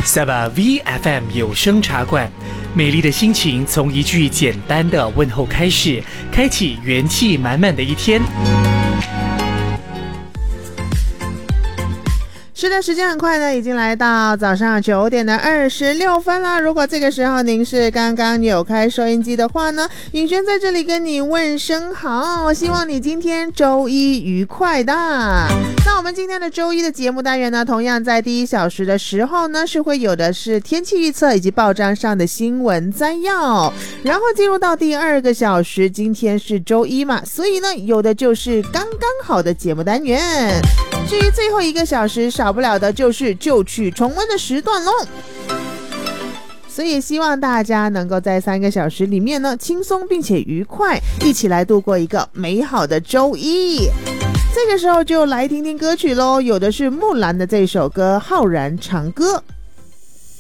Saba VFM 有声茶馆，美丽的心情从一句简单的问候开始，开启元气满满的一天。 是的，时间很快呢，已经来到早上9点26分了。如果这个时候您是刚刚有开收音机的话呢，颖轩在这里跟你问声好，希望你今天周一愉快的。那我们今天的周一的节目单元呢，同样在第1小时的时候呢，是会有的是天气预测以及报章上的新闻摘要，然后进入到第2个小时，今天是周一嘛，所以呢，有的就是刚刚好的节目单元。至于最后1个小时，少不了的就是旧曲重温的时段咯。所以希望大家能够在3个小时里面呢，轻松并且愉快，一起来度过一个美好的周一。这个时候就来听听歌曲咯，有的是木兰的这首歌《浩然长歌》。